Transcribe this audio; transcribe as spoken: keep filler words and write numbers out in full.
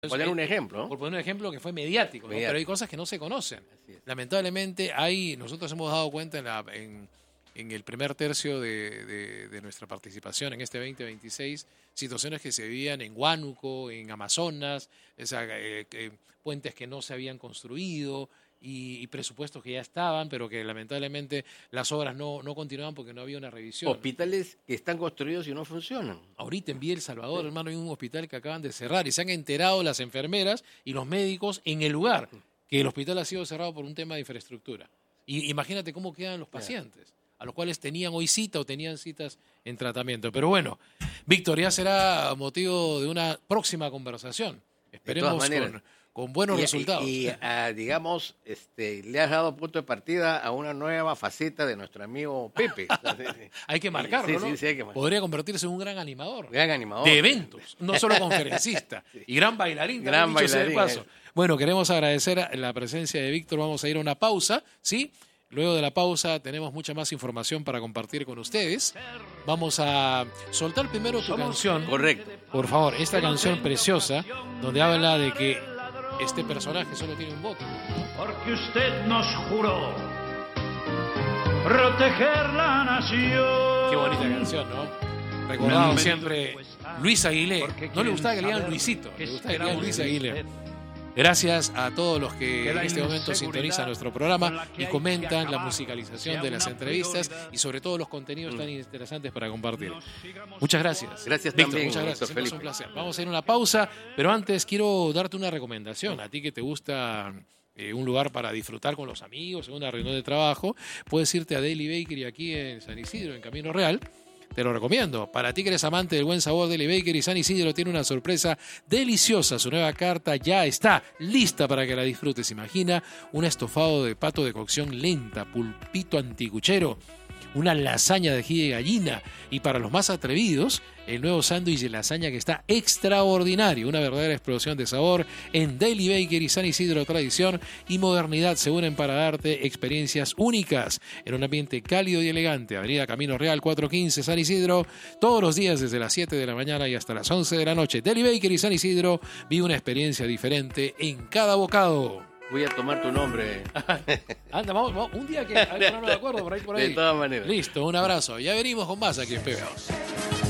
Por poner un ejemplo, ¿no? Por poner un ejemplo que fue mediático, ¿no? Mediático. Pero hay cosas que no se conocen. Lamentablemente, hay, nosotros hemos dado cuenta en, la, en, en el primer tercio de, de, de nuestra participación en este veinte veintiséis, situaciones que se vivían en Huánuco, en Amazonas, o sea, eh, eh, puentes que no se habían construido y, y presupuestos que ya estaban, pero que lamentablemente las obras no, no continuaban porque no había una revisión. Hospitales que están construidos y no funcionan. Ahorita en Villa El Salvador, sí. hermano, hay un hospital que acaban de cerrar y se han enterado las enfermeras y los médicos en el lugar que el hospital ha sido cerrado por un tema de infraestructura. Y imagínate cómo quedan los pacientes, a los cuales tenían hoy cita o tenían citas en tratamiento. Pero bueno, Víctor, ya será motivo de una próxima conversación. Esperemos con, con buenos y, resultados. Y, y uh, digamos, este, le has dado punto de partida a una nueva faceta de nuestro amigo Pepe. Hay que marcarlo, sí, ¿no? Sí, sí, hay que marcarlo. Podría convertirse en un gran animador. Gran animador. De eventos, no solo conferencista. sí. Y gran bailarín. Gran bailarín. De paso. Bueno, queremos agradecer la presencia de Víctor. Vamos a ir a una pausa, ¿sí? Luego de la pausa tenemos mucha más información para compartir con ustedes. Vamos a soltar primero tu canción. Correcto. Por favor, esta canción preciosa, donde habla de que este personaje solo tiene un voto. Porque usted nos juró proteger la nación. Qué bonita canción, ¿no? Recordado siempre Luis Aguilé. No le gustaba que le digan Luisito, le gustaba que le digan Luis Aguilé. Gracias a todos los que en este momento sintonizan nuestro programa y comentan la musicalización de las entrevistas y sobre todo los contenidos tan interesantes para compartir. Muchas gracias. Gracias Víctor, también. muchas gracias. Siempre es un placer. Vamos a ir a una pausa, pero antes quiero darte una recomendación. A ti que te gusta eh, un lugar para disfrutar con los amigos en una reunión de trabajo, puedes irte a Deli Bakery aquí en San Isidro, en Camino Real. Te lo recomiendo. Para ti que eres amante del buen sabor, Deli Bakery San Isidro tiene una sorpresa deliciosa. Su nueva carta ya está lista para que la disfrutes. Imagina un estofado de pato de cocción lenta, pulpito anticuchero, una lasaña de ají de gallina y para los más atrevidos, el nuevo sándwich de lasaña que está extraordinario. Una verdadera explosión de sabor en Deli Bakery San Isidro. Tradición y modernidad se unen para darte experiencias únicas en un ambiente cálido y elegante. Avenida Camino Real cuatrocientos quince San Isidro, todos los días desde las siete de la mañana y hasta las once de la noche. Deli Bakery San Isidro, vive una experiencia diferente en cada bocado. Voy a tomar tu nombre. Anda, vamos, vamos, un día que hay que ponernos de acuerdo por ahí por ahí. De todas maneras. Listo, un abrazo. Ya venimos con más aquí en P B A.